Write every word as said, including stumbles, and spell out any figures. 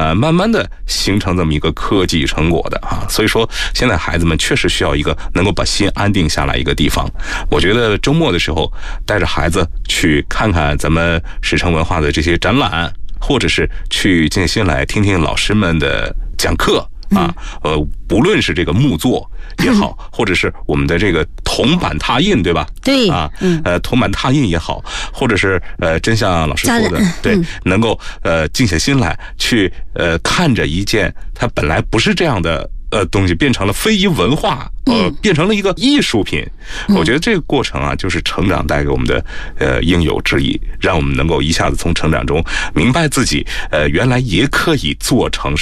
呃，慢慢的形成这么一个科技成果的啊。所以说，现在孩子们确实需要一个能够把心安定下来一个地方。我觉得周末的时候，带着孩子去看看咱们史城文化的这些展览，或者是去静心来听听老师们的讲课。啊，呃，不论是这个木作也好，或者是我们的这个铜版拓印，对吧？ 对， 啊， 嗯， 呃，铜版拓印也好，或者是呃，真像老师说的，对， 嗯、 能够呃静下心来去呃看着一件它本来不是这样的呃东西，变成了非遗文化，呃， 嗯、 变成了一个艺术品。 嗯、 我觉得这个过程啊，就是成长带给我们的呃应有之义，让我们能够一下子从成长中明白自己呃原来也可以做成。